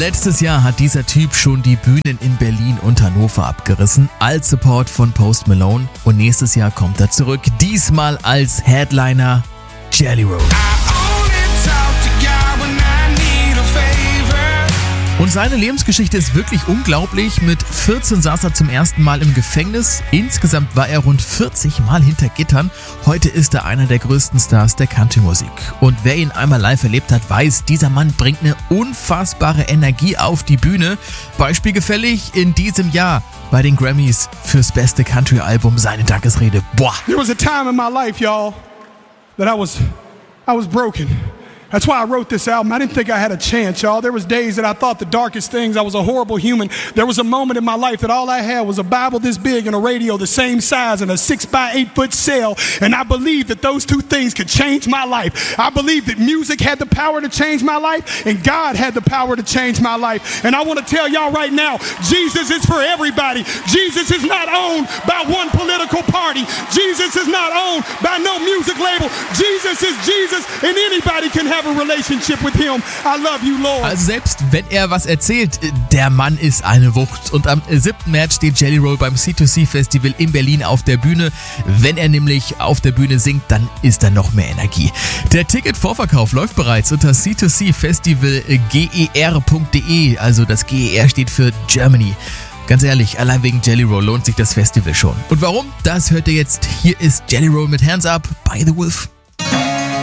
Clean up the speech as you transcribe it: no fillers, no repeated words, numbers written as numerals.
Letztes Jahr hat dieser Typ schon die Bühnen in Berlin und Hannover abgerissen, als Support von Post Malone. Und nächstes Jahr kommt er zurück, diesmal als Headliner Jelly Roll. Und seine Lebensgeschichte ist wirklich unglaublich. Mit 14 saß er zum ersten Mal im Gefängnis. Insgesamt war er rund 40 Mal hinter Gittern. Heute ist er einer der größten Stars der Country-Musik. Und wer ihn einmal live erlebt hat, weiß, dieser Mann bringt eine unfassbare Energie auf die Bühne. Beispielgefällig in diesem Jahr bei den Grammys fürs beste Country-Album seine Dankesrede. Boah! There was a time in my life, y'all, that I was broken. That's why I wrote this album. I didn't think I had a chance, y'all. There was days that I thought the darkest things. I was a horrible human. There was a moment in my life that all I had was a Bible this big and a radio the same size and a 6x8 foot cell. And I believed that those two things could change my life. I believed that music had the power to change my life and God had the power to change my life. And I want to tell y'all right now, Jesus is for everybody. Jesus is not owned by one political party. Jesus is not owned by no music label. Jesus is Jesus and anybody can have a relationship with him. I love you, Lord. Also selbst wenn er was erzählt, der Mann ist eine Wucht. Und am 7. März steht Jelly Roll beim C2C Festival in Berlin auf der Bühne. Wenn er nämlich auf der Bühne singt, dann ist da noch mehr Energie. Der Ticketvorverkauf läuft bereits unter c2cfestivalger.de. Also das GER steht für Germany. Ganz ehrlich, allein wegen Jelly Roll lohnt sich das Festival schon. Und warum? Das hört ihr jetzt. Hier ist Jelly Roll mit Hands Up by The Wolf.